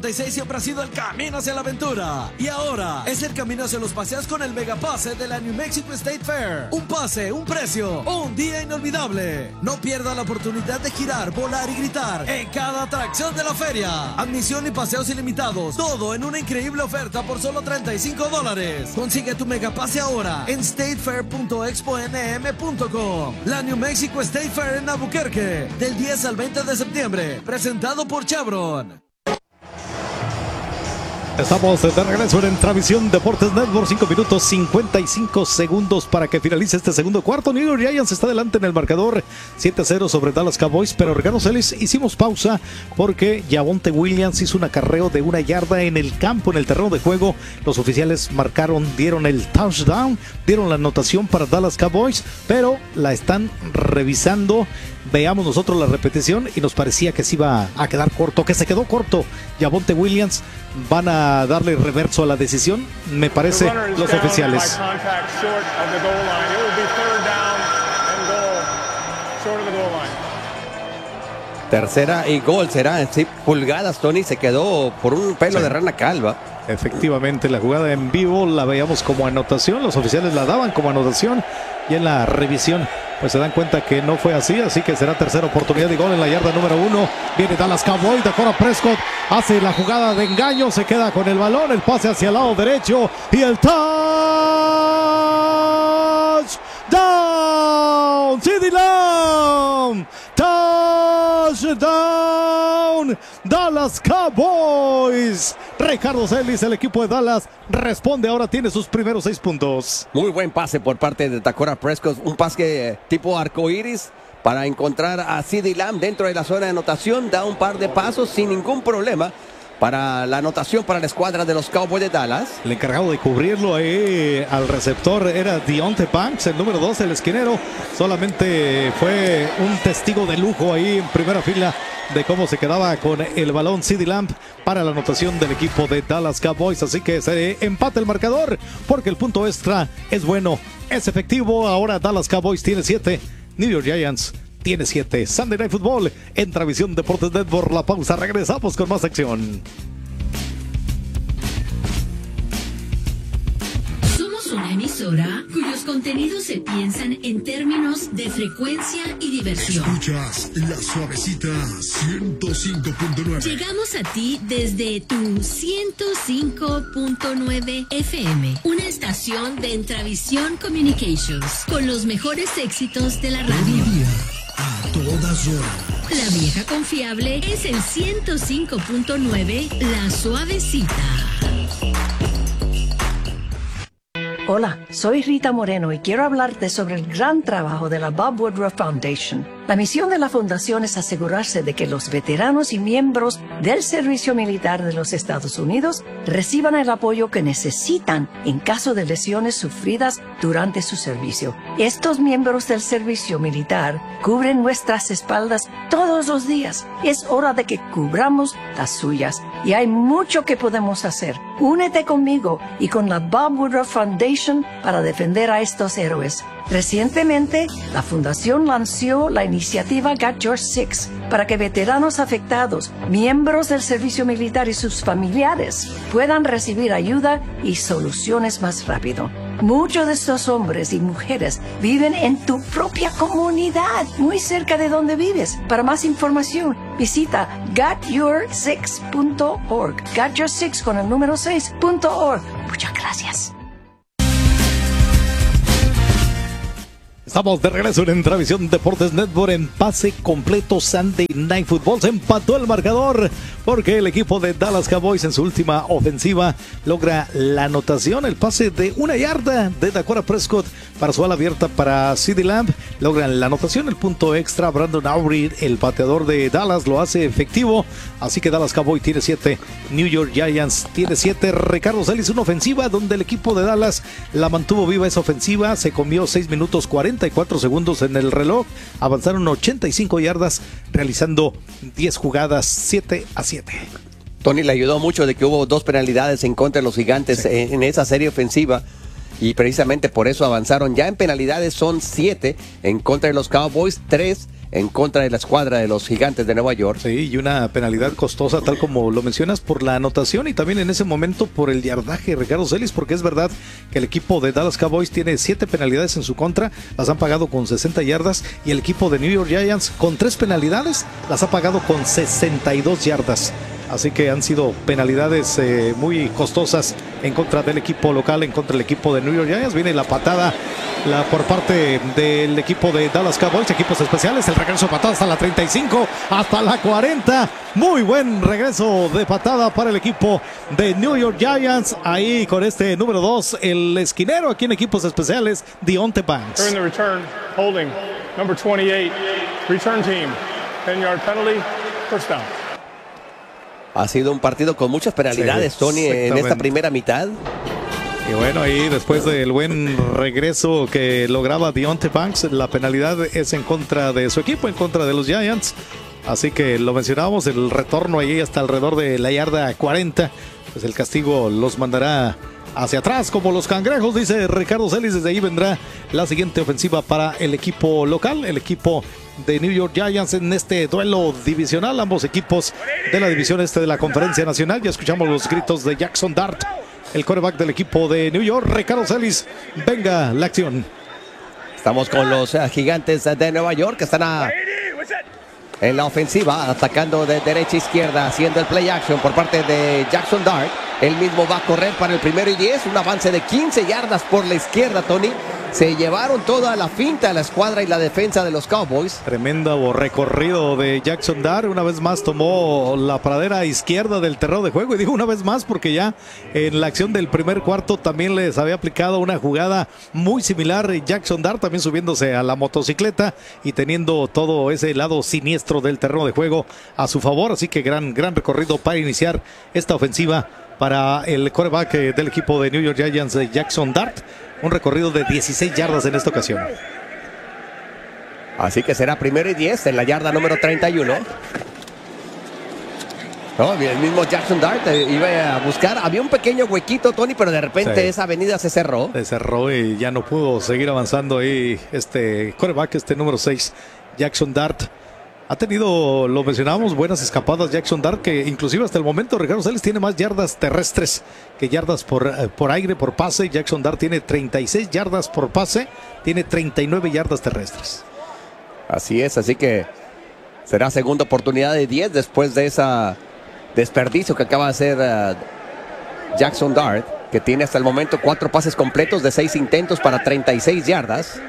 Siempre ha sido el camino hacia la aventura y ahora es el camino hacia los paseos con el megapase de la New Mexico State Fair. Un pase, un precio, un día inolvidable. No pierda la oportunidad de girar, volar y gritar en cada atracción de la feria. Admisión y paseos ilimitados, todo en una increíble oferta por solo $35. Consigue tu megapase ahora en statefair.exponm.com. La New Mexico State Fair en Albuquerque, del 10 al 20 de septiembre, presentado por Chevron. Estamos de regreso en Transmisión Deportes Network. 5 minutos 55 segundos para que finalice este segundo cuarto. New York Giants está adelante en el marcador 7-0 sobre Dallas Cowboys, pero Ricardo Celis, hicimos pausa porque Javonte Williams hizo un acarreo de 1 yarda en el campo, en el terreno de juego. Los oficiales dieron el touchdown, dieron la anotación para Dallas Cowboys, pero la están revisando. Veamos nosotros la repetición y nos parecía que se iba a quedar corto, que se quedó corto. Javonte Williams, van a darle reverso a la decisión, me parece, los oficiales. Tercera y gol será, sí, pulgadas, Tony, se quedó por un pelo de rana calva. Efectivamente, la jugada en vivo la veíamos como anotación, los oficiales la daban como anotación y en la revisión pues se dan cuenta que no fue así que será tercera oportunidad de gol en la yarda número 1. Viene Dallas Cowboys, Dakota Prescott hace la jugada de engaño, se queda con el balón, el pase hacia el lado derecho y el touchdown, CeeDee Lamb, touchdown, Dallas Cowboys. Ricardo Celis, el equipo de Dallas responde, ahora tiene sus primeros 6 puntos. Muy buen pase por parte de Dakota Prescott, un pase tipo arcoíris para encontrar a CeeDee Lamb dentro de la zona de anotación, da un par de pasos sin ningún problema para la anotación para la escuadra de los Cowboys de Dallas. El encargado de cubrirlo ahí al receptor era Deonte Banks, el número 2, el esquinero. Solamente fue un testigo de lujo ahí en primera fila de cómo se quedaba con el balón CeeDee Lamb para la anotación del equipo de Dallas Cowboys. Así que se empata el marcador porque el punto extra es bueno, es efectivo. Ahora Dallas Cowboys tiene 7, New York Giants tiene 7. Sunday Night Football en Transmisión Deportes Network. La pausa, regresamos con más acción. Una emisora cuyos contenidos se piensan en términos de frecuencia y diversión. Escuchas La Suavecita 105.9. Llegamos a ti desde tu 105.9 FM, una estación de Entravisión Communications, con los mejores éxitos de la radio. Todo el día, a todas horas. La vieja confiable es el 105.9 La Suavecita. Hola, soy Rita Moreno y quiero hablarte sobre el gran trabajo de la Bob Woodruff Foundation. La misión de la fundación es asegurarse de que los veteranos y miembros del servicio militar de los Estados Unidos reciban el apoyo que necesitan en caso de lesiones sufridas durante su servicio. Estos miembros del servicio militar cubren nuestras espaldas todos los días. Es hora de que cubramos las suyas y hay mucho que podemos hacer. Únete conmigo y con la Bob Woodruff Foundation para defender a estos héroes. Recientemente, la Fundación lanzó la iniciativa Got Your Six para que veteranos afectados, miembros del servicio militar y sus familiares puedan recibir ayuda y soluciones más rápido. Muchos de estos hombres y mujeres viven en tu propia comunidad, muy cerca de donde vives. Para más información, visita gotyoursix.org. Got Your Six con el número 6.org. Muchas gracias. Estamos de regreso en Transmisión Deportes Network en pase completo Sunday Night Football. Se empató el marcador porque el equipo de Dallas Cowboys en su última ofensiva logra la anotación. El pase de 1 yarda de Dakota Prescott para su ala abierta para CeeDee Lamb. Logran la anotación, el punto extra. Brandon Aubrey, el pateador de Dallas, lo hace efectivo. Así que Dallas Cowboys tiene 7, New York Giants tiene 7. Ricardo Celis, una ofensiva donde el equipo de Dallas la mantuvo viva esa ofensiva. Se comió 6 minutos 44 segundos en el reloj. Avanzaron 85 yardas realizando 10 jugadas, 7-7. Tony, le ayudó mucho de que hubo 2 penalidades en contra de los Gigantes en esa serie ofensiva. y precisamente por eso avanzaron. Ya en penalidades son 7 en contra de los Cowboys, 3 en contra de la escuadra de los Gigantes de Nueva York. Sí, y una penalidad costosa, tal como lo mencionas, por la anotación y también en ese momento por el yardaje, Ricardo Celis, porque es verdad que el equipo de Dallas Cowboys tiene 7 penalidades en su contra, las han pagado con 60 yardas, y el equipo de New York Giants con 3 penalidades las ha pagado con 62 yardas. Así que han sido penalidades muy costosas en contra del equipo local, en contra del equipo de New York Giants. Viene la patada por parte del equipo de Dallas Cowboys, equipos especiales. El regreso de patada hasta la 35, hasta la 40. Muy buen regreso de patada para el equipo de New York Giants. Ahí con este número 2, el esquinero aquí en equipos especiales, Deonte Banks. During the return, holding, number 28, return team, 10-yard penalty, first down. Ha sido un partido con muchas penalidades, Sí, Tony, en esta primera mitad. Y bueno, ahí después del buen regreso que lograba Deonte Banks, la penalidad es en contra de su equipo, en contra de los Giants. Así que lo mencionábamos, el retorno ahí hasta alrededor de la yarda 40. Pues el castigo los mandará hacia atrás como los cangrejos, dice Ricardo Celis. Desde ahí vendrá la siguiente ofensiva para el equipo local, el equipo de New York Giants en este duelo divisional. Ambos equipos de la división este de la Conferencia Nacional. Ya escuchamos los gritos de Jackson Dart, el quarterback del equipo de New York. Ricardo Celis, venga la acción. Estamos con los Gigantes de Nueva York, que están en la ofensiva, atacando de derecha a izquierda, haciendo el play action por parte de Jackson Dart. Él mismo va a correr para el 1st y 10, un avance de 15 yardas por la izquierda, Tony. Se llevaron toda la finta, la escuadra y la defensa de los Cowboys. Tremendo recorrido de Jackson Dart. Una vez más tomó la pradera izquierda del terreno de juego. Y digo una vez más porque ya en la acción del primer cuarto también les había aplicado una jugada muy similar. Jackson Dart también subiéndose a la motocicleta y teniendo todo ese lado siniestro del terreno de juego a su favor. Así que gran recorrido para iniciar esta ofensiva para el quarterback del equipo de New York Giants, Jackson Dart. Un recorrido de 16 yardas en esta ocasión. Así que será 1st y 10 en la yarda número 31. No, el mismo Jackson Dart iba a buscar. Había un pequeño huequito, Tony, pero de repente esa avenida se cerró. Se cerró y ya no pudo seguir avanzando ahí este quarterback, este número 6, Jackson Dart. Ha tenido, lo mencionábamos, buenas escapadas Jackson Dart, que inclusive hasta el momento Ricardo Celis tiene más yardas terrestres que yardas por aire, por pase. Jackson Dart tiene 36 yardas por pase, tiene 39 yardas terrestres. Así es, así que será segunda oportunidad de 10 después de ese desperdicio que acaba de hacer Jackson Dart, que tiene hasta el momento 4 pases completos de 6 intentos para 36 yardas.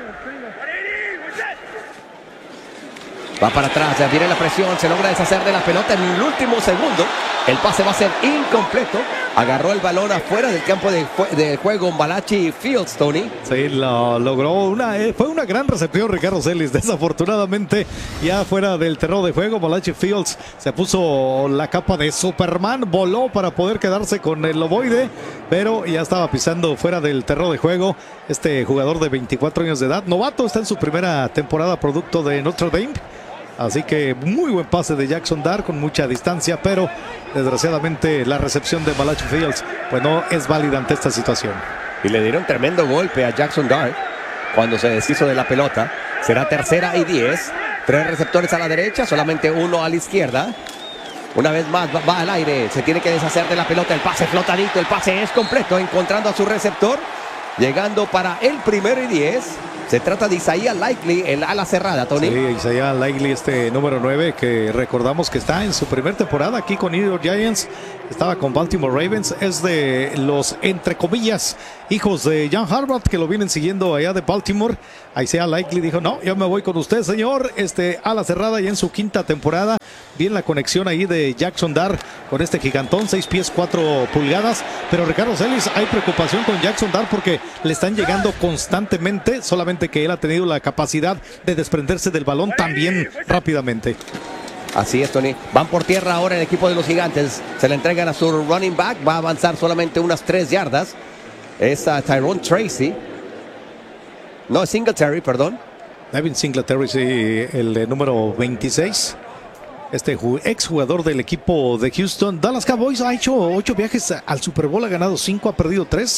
Va para atrás, ya viene la presión, se logra deshacer de la pelota en el último segundo. El pase va a ser incompleto. Agarró el balón afuera del campo de juego Malachi Fields, Tony. Sí, lo logró. Fue una gran recepción, Ricardo Celis. Desafortunadamente, ya fuera del terreno de juego, Malachi Fields se puso la capa de Superman, voló para poder quedarse con el ovoide, pero ya estaba pisando fuera del terreno de juego. Este jugador de 24 años de edad, novato, está en su primera temporada producto de Notre Dame. Así que muy buen pase de Jackson Dart con mucha distancia, pero desgraciadamente la recepción de Malachi Fields pues no es válida ante esta situación. Y le dieron tremendo golpe a Jackson Dart cuando se deshizo de la pelota. Será 3rd y 10. 3 receptores a la derecha, solamente 1 a la izquierda. Una vez más va al aire, se tiene que deshacer de la pelota. El pase flotadito, el pase es completo, encontrando a su receptor. Llegando para el 1st y 10. Se trata de Isaiah Likely, el ala cerrada, Tony. Sí, Isaiah Likely, este número 9, que recordamos que está en su primera temporada aquí con New York Giants. Estaba con Baltimore Ravens. Es de los, entre comillas, hijos de John Harbaugh, que lo vienen siguiendo allá de Baltimore. Isaiah Likely dijo, no, yo me voy con usted, señor. Ala cerrada ya en su 5ª temporada. Bien la conexión ahí de Jackson Dart con este gigantón, 6 pies 4 pulgadas. Pero Ricardo Celis, hay preocupación con Jackson Dart porque le están llegando constantemente, solamente que él ha tenido la capacidad de desprenderse del balón también rápidamente. Así es, Tony. Van por tierra ahora el equipo de los Gigantes. Se le entregan a su running back. Va a avanzar solamente unas 3 yardas. Es a Tyrone Tracy. No, Singletary, perdón. Devin Singletary, sí, el número 26. Este exjugador del equipo de Houston. Dallas Cowboys ha hecho 8 viajes al Super Bowl, ha ganado 5, ha perdido 3.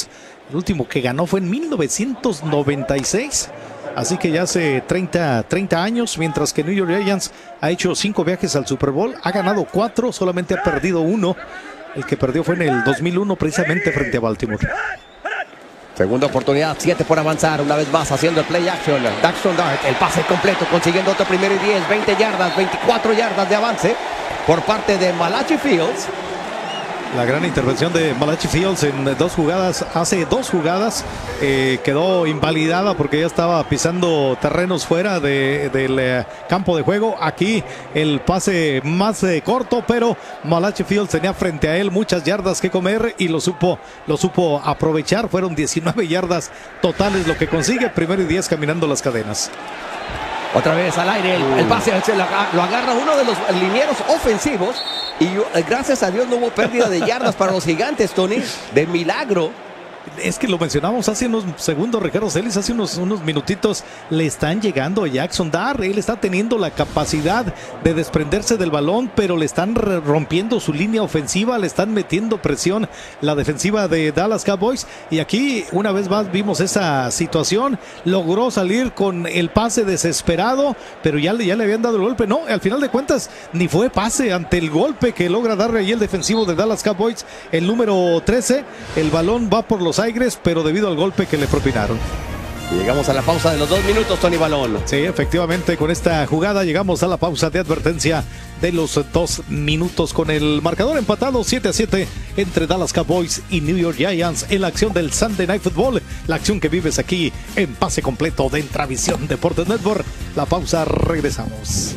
El último que ganó fue en 1996. Así que ya hace 30 años, mientras que New York Giants ha hecho 5 viajes al Super Bowl, ha ganado 4, solamente ha perdido 1. El que perdió fue en el 2001, precisamente frente a Baltimore. Segunda oportunidad, 7 por avanzar, una vez más haciendo el play action. Daxton Dart, el pase completo, consiguiendo otro 1st y 10, 20 yardas, 24 yardas de avance por parte de Malachi Fields. La gran intervención de Malachi Fields en 2 jugadas, hace 2 jugadas, quedó invalidada porque ya estaba pisando terrenos fuera del campo de juego. Aquí el pase más corto, pero Malachi Fields tenía frente a él muchas yardas que comer y lo supo aprovechar. Fueron 19 yardas totales lo que consigue, 1st y 10 caminando las cadenas. Otra vez al aire, el pase lo agarra uno de los linieros ofensivos y gracias a Dios no hubo pérdida de yardas para los Gigantes, Tony, de milagro. Es que lo mencionamos hace unos segundos, Ricardo Celis, hace unos minutitos. Le están llegando a Jackson Dart. Él está teniendo la capacidad de desprenderse del balón, pero le están rompiendo su línea ofensiva, le están metiendo presión la defensiva de Dallas Cowboys. Y aquí una vez más vimos esa situación. Logró salir con el pase desesperado, pero ya le habían dado el golpe. No, al final de cuentas ni fue pase ante el golpe que logra darle ahí el defensivo de Dallas Cowboys, el número 13. El balón va por los aires, pero debido al golpe que le propinaron. Y llegamos a la pausa de los 2 minutos, Tony Balón. Sí, efectivamente, con esta jugada llegamos a la pausa de advertencia de los 2 minutos con el marcador empatado 7-7 entre Dallas Cowboys y New York Giants en la acción del Sunday Night Football, la acción que vives aquí en Pase Completo de Intravisión Deportes Network. La pausa, regresamos.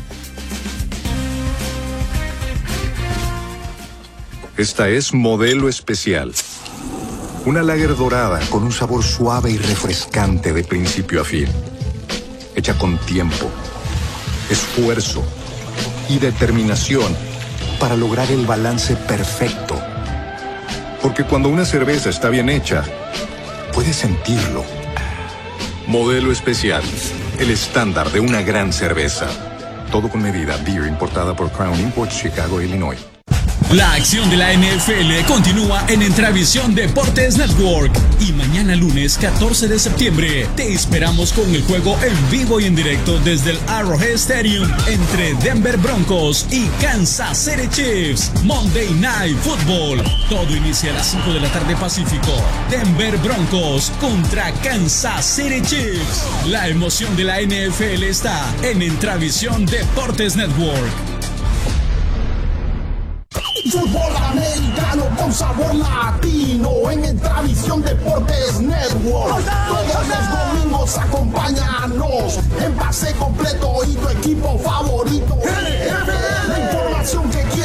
Esta es Modelo Especial. Una lager dorada con un sabor suave y refrescante de principio a fin. Hecha con tiempo, esfuerzo y determinación para lograr el balance perfecto. Porque cuando una cerveza está bien hecha, puedes sentirlo. Modelo Especial, el estándar de una gran cerveza. Todo con medida. Beer importada por Crown Imports, Chicago, Illinois. La acción de la NFL continúa en Intravisión Deportes Network y mañana lunes 14 de septiembre te esperamos con el juego en vivo y en directo desde el Arrowhead Stadium entre Denver Broncos y Kansas City Chiefs. Monday Night Football. Todo inicia a las 5 de la tarde Pacífico. Denver Broncos contra Kansas City Chiefs. La emoción de la NFL está en Intravisión Deportes Network. Fútbol americano con sabor latino en Intravisión Deportes Network. Todos los domingos acompáñanos en Pase Completo y tu equipo favorito. La información que quieres.